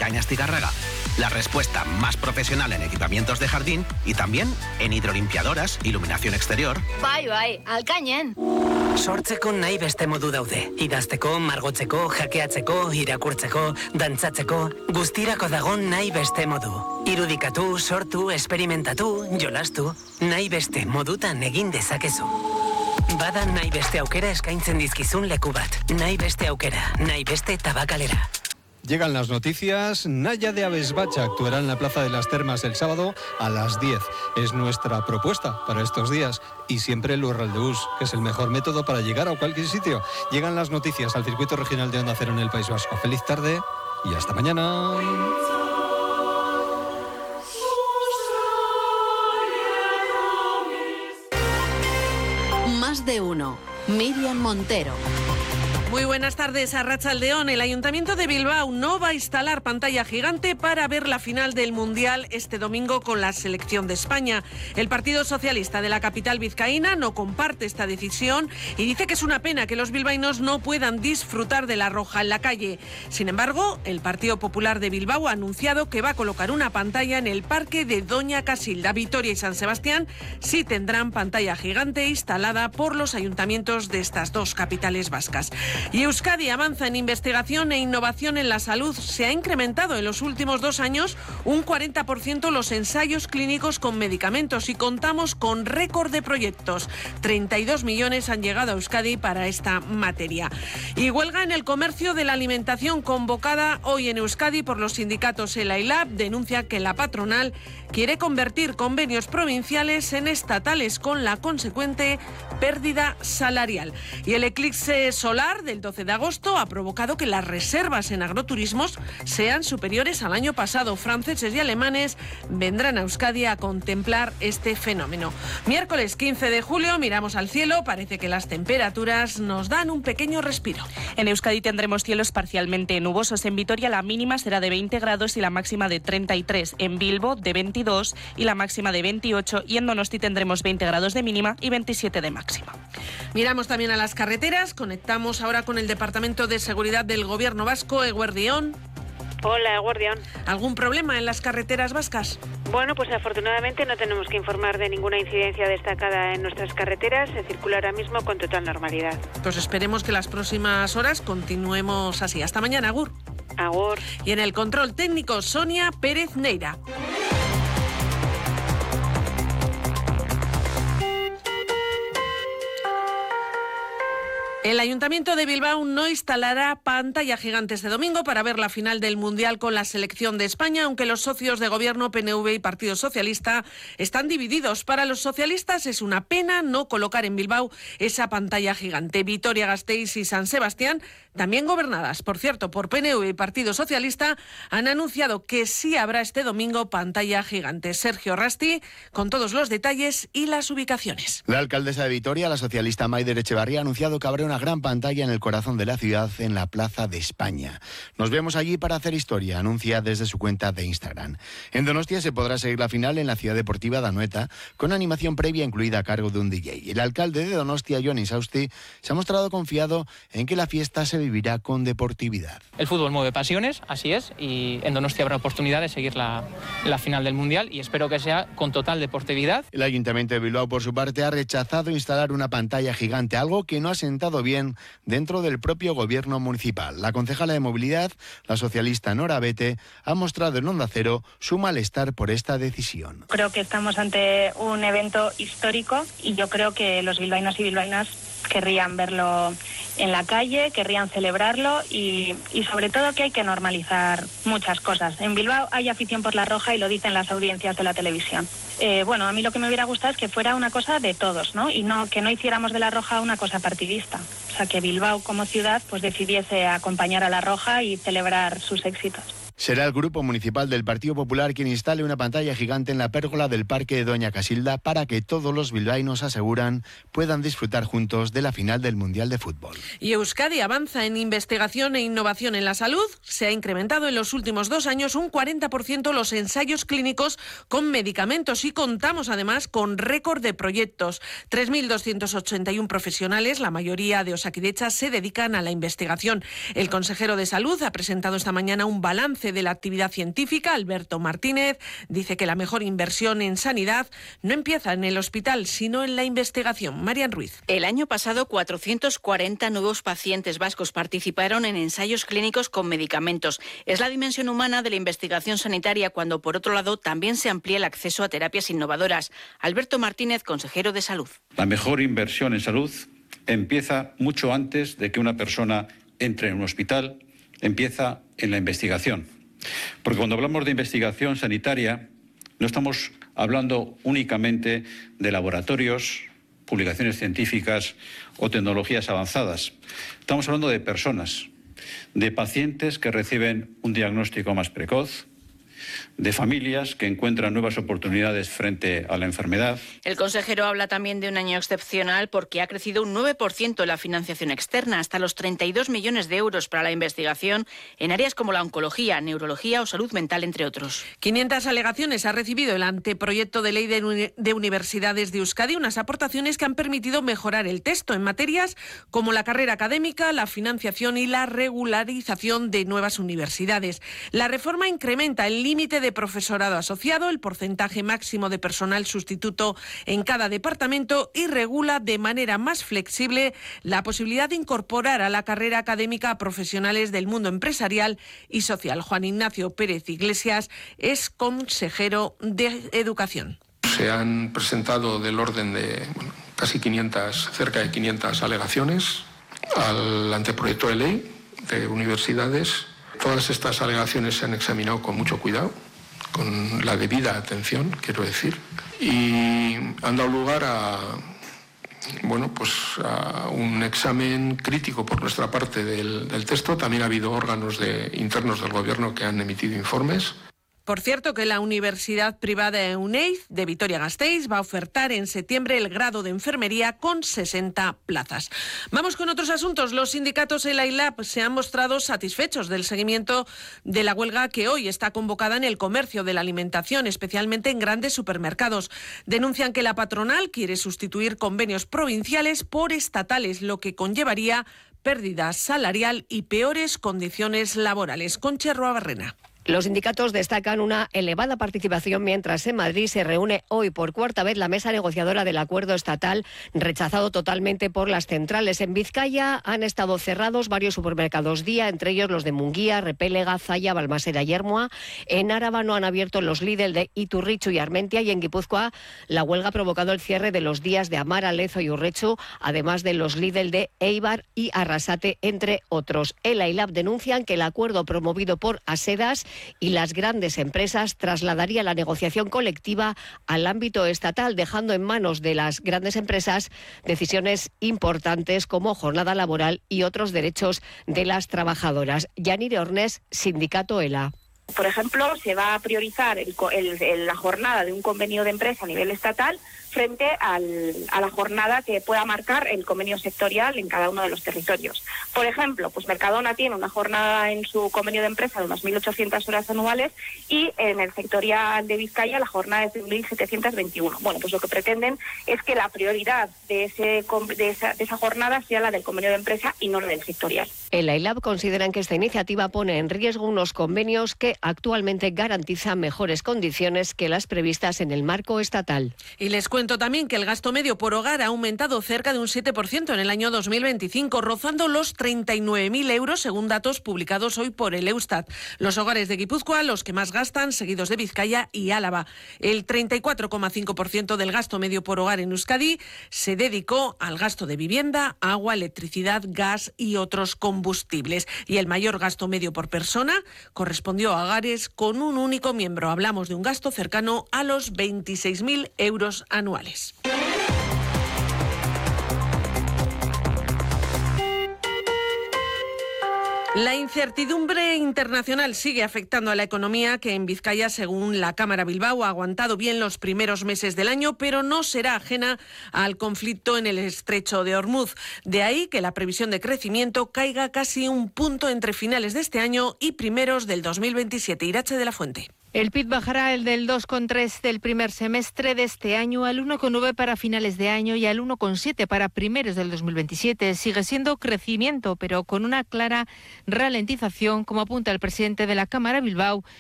Cañas Tigarraga. La respuesta más profesional en equipamientos de jardín y también en hidrolimpiadoras, iluminación exterior. Bai, alkainen. Sortzeko nahi beste modu daude. Idazteko, margotzeko, jakeatzeko, irakurtzeko, dantzatzeko, guztirako dago nahi beste modu. Irudikatu, sortu, esperimentatu, jolastu, nahi beste modutan egin dezakezu. Bada nahi beste aukera eskaintzen dizkizun leku bat. Nahi beste aukera, nahi beste tabakalera. Llegan las noticias. Naya de Abesbacha actuará en la Plaza de las Termas el sábado a las 10. Es nuestra propuesta para estos días. Y siempre el Urraldeús, que es el mejor método para llegar a cualquier sitio. Llegan las noticias al circuito regional de Onda Cero en el País Vasco. Feliz tarde y hasta mañana. Más de uno. Miriam Montero. Muy buenas tardes, Arratsaldeón. El Ayuntamiento de Bilbao no va a instalar pantalla gigante para ver la final del Mundial este domingo con la selección de España. El Partido Socialista de la capital vizcaína no comparte esta decisión y dice que es una pena que los bilbaínos no puedan disfrutar de la roja en la calle. Sin embargo, el Partido Popular de Bilbao ha anunciado que va a colocar una pantalla en el parque de Doña Casilda. Vitoria y San Sebastián sí tendrán pantalla gigante instalada por los ayuntamientos de estas dos capitales vascas. Y Euskadi avanza en investigación e innovación en la salud. Se ha incrementado en los últimos 2 años un 40% los ensayos clínicos con medicamentos y contamos con récord de proyectos. 32 millones han llegado a Euskadi para esta materia. Y huelga en el comercio de la alimentación convocada hoy en Euskadi por los sindicatos ELA y LAB denuncia que la patronal quiere convertir convenios provinciales en estatales con la consecuente pérdida salarial. Y el eclipse solar del 12 de agosto ha provocado que las reservas en agroturismos sean superiores al año pasado. Franceses y alemanes vendrán a Euskadi a contemplar este fenómeno. Miércoles 15 de julio, miramos al cielo, parece que las temperaturas nos dan un pequeño respiro. En Euskadi tendremos cielos parcialmente nubosos. En Vitoria la mínima será de 20 grados y la máxima de 33. En Bilbo de 22 y la máxima de 28. Y en Donosti tendremos 20 grados de mínima y 27 de máxima. Miramos también a las carreteras. Conectamos ahora con el Departamento de Seguridad del Gobierno Vasco, Eguerdión. Hola, Eguerdión. ¿Algún problema en las carreteras vascas? Bueno, pues afortunadamente no tenemos que informar de ninguna incidencia destacada en nuestras carreteras. Se circula ahora mismo con total normalidad. Pues esperemos que las próximas horas continuemos así. Hasta mañana, agur. Agur. Y en el control técnico, Sonia Pérez Neira. El Ayuntamiento de Bilbao no instalará pantalla gigante este domingo para ver la final del Mundial con la selección de España, aunque los socios de gobierno PNV y Partido Socialista están divididos. Para los socialistas es una pena no colocar en Bilbao esa pantalla gigante. Vitoria-Gasteiz y San Sebastián, también gobernadas, por cierto, por PNV y Partido Socialista, han anunciado que sí habrá este domingo pantalla gigante. Sergio Rasti, con todos los detalles y las ubicaciones. La alcaldesa de Vitoria, la socialista Maider Echevarría, ha anunciado que habrá una gran pantalla en el corazón de la ciudad, en la Plaza de España. Nos vemos allí para hacer historia, anuncia desde su cuenta de Instagram. En Donostia se podrá seguir la final en la ciudad deportiva de Anoeta, con animación previa incluida a cargo de un DJ. El alcalde de Donostia, Jon Insausti, se ha mostrado confiado en que la fiesta se vivirá con deportividad. El fútbol mueve pasiones, así es, y en Donostia habrá oportunidad de seguir la final del Mundial y espero que sea con total deportividad. El Ayuntamiento de Bilbao, por su parte, ha rechazado instalar una pantalla gigante, algo que no ha sentado bien dentro del propio gobierno municipal. La concejala de Movilidad, la socialista Nora Bete, ha mostrado en Onda Cero su malestar por esta decisión. Creo que estamos ante un evento histórico y yo creo que los bilbaínos y bilbaínas querrían verlo en la calle, querrían celebrarlo y sobre todo que hay que normalizar muchas cosas. En Bilbao hay afición por la roja y lo dicen las audiencias de la televisión. Bueno, a mí lo que me hubiera gustado es que fuera una cosa de todos, ¿no? Y no que no hiciéramos de la roja una cosa partidista. O sea, que Bilbao como ciudad pues decidiese acompañar a la roja y celebrar sus éxitos. Será el Grupo Municipal del Partido Popular quien instale una pantalla gigante en la pérgola del Parque de Doña Casilda para que todos los bilbaínos, aseguran, puedan disfrutar juntos de la final del Mundial de Fútbol. Y Euskadi avanza en investigación e innovación en la salud. Se ha incrementado en los últimos 2 años un 40% los ensayos clínicos con medicamentos y contamos además con récord de proyectos. 3.281 profesionales, la mayoría de Osakidetza se dedican a la investigación. El consejero de Salud ha presentado esta mañana un balance de la actividad científica. Alberto Martínez dice que la mejor inversión en sanidad no empieza en el hospital, sino en la investigación. Marian Ruiz. El año pasado, 440 nuevos pacientes vascos participaron en ensayos clínicos con medicamentos. Es la dimensión humana de la investigación sanitaria cuando, por otro lado, también se amplía el acceso a terapias innovadoras. Alberto Martínez, consejero de Salud. La mejor inversión en salud empieza mucho antes de que una persona entre en un hospital, empieza en la investigación. Porque cuando hablamos de investigación sanitaria, no estamos hablando únicamente de laboratorios, publicaciones científicas o tecnologías avanzadas. Estamos hablando de personas, de pacientes que reciben un diagnóstico más precoz, de familias que encuentran nuevas oportunidades frente a la enfermedad. El consejero habla también de un año excepcional porque ha crecido un 9% la financiación externa, hasta los 32 millones de euros para la investigación en áreas como la oncología, neurología o salud mental, entre otros. 500 alegaciones ha recibido el anteproyecto de ley de universidades de Euskadi, unas aportaciones que han permitido mejorar el texto en materias como la carrera académica, la financiación y la regularización de nuevas universidades. La reforma incrementa el límite de profesorado asociado, el porcentaje máximo de personal sustituto en cada departamento y regula de manera más flexible la posibilidad de incorporar a la carrera académica a profesionales del mundo empresarial y social. Juan Ignacio Pérez Iglesias es consejero de Educación. Se han presentado del orden de casi 500, cerca de 500 alegaciones al anteproyecto de ley de universidades. Todas estas alegaciones se han examinado con mucho cuidado, con la debida atención, quiero decir, y han dado lugar a un examen crítico por nuestra parte del texto. También ha habido órganos internos del Gobierno que han emitido informes. Por cierto, que la Universidad Privada EUNEID de Vitoria-Gasteiz va a ofertar en septiembre el grado de enfermería con 60 plazas. Vamos con otros asuntos. Los sindicatos ELA-ILAB se han mostrado satisfechos del seguimiento de la huelga que hoy está convocada en el comercio de la alimentación, especialmente en grandes supermercados. Denuncian que la patronal quiere sustituir convenios provinciales por estatales, lo que conllevaría pérdida salarial y peores condiciones laborales. Concha Ruabarrena. Los sindicatos destacan una elevada participación mientras en Madrid se reúne hoy por cuarta vez la mesa negociadora del acuerdo estatal, rechazado totalmente por las centrales. En Vizcaya han estado cerrados varios supermercados día, entre ellos los de Munguía, Repélega, Zalla, Balmaseda y Ermua. En Áraba no han abierto los Lidl de Iturrichu y Armentia, y en Guipúzcoa la huelga ha provocado el cierre de los días de Amara, Lezo y Urrechu, además de los Lidl de Eibar y Arrasate, entre otros. ELA y LAB denuncian que el acuerdo promovido por Asedas y las grandes empresas trasladaría la negociación colectiva al ámbito estatal, dejando en manos de las grandes empresas decisiones importantes como jornada laboral y otros derechos de las trabajadoras. Yanire Ornés, sindicato ELA. Por ejemplo, se va a priorizar la jornada de un convenio de empresa a nivel estatal frente a la jornada que pueda marcar el convenio sectorial en cada uno de los territorios. Por ejemplo, pues Mercadona tiene una jornada en su convenio de empresa de unas 1.800 horas anuales y en el sectorial de Vizcaya la jornada es de 1.721. Bueno, pues lo que pretenden es que la prioridad de esa jornada sea la del convenio de empresa y no la del sectorial. ELA y LAB consideran que esta iniciativa pone en riesgo unos convenios que actualmente garantizan mejores condiciones que las previstas en el marco estatal. Y les cuento también que el gasto medio por hogar ha aumentado cerca de un 7% en el año 2025, rozando los 39.000 euros, según datos publicados hoy por el Eustat. Los hogares de Guipúzcoa, los que más gastan, seguidos de Vizcaya y Álava. El 34,5% del gasto medio por hogar en Euskadi se dedicó al gasto de vivienda, agua, electricidad, gas y otros combustibles. Y el mayor gasto medio por persona correspondió a hogares con un único miembro. Hablamos de un gasto cercano a los 26.000 euros anuales. La incertidumbre internacional sigue afectando a la economía, que en Vizcaya, según la Cámara Bilbao, ha aguantado bien los primeros meses del año, pero no será ajena al conflicto en el estrecho de Hormuz. De ahí que la previsión de crecimiento caiga casi un punto entre finales de este año y primeros del 2027. Irache de la Fuente. El PIB bajará el del 2,3 del primer semestre de este año al 1,9 para finales de año y al 1,7 para primeros del 2027. Sigue siendo crecimiento, pero con una clara ralentización, como apunta el presidente de la Cámara Bilbao,